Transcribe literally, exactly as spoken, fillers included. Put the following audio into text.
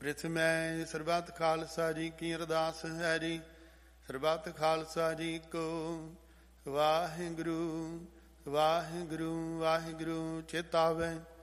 ਪ੍ਰਿਥਮੈ ਸਰਬੱਤ ਖਾਲਸਾ ਜੀ ਕੀ ਅਰਦਾਸ ਹੈ ਜੀ। ਸਰਬੱਤ ਖਾਲਸਾ ਜੀ ਕੋ ਵਾਹਿਗੁਰੂ ਵਾਹਿਗੁਰੂ ਵਾਹਿਗੁਰੂ ਚਿਤ ਆਵੈ।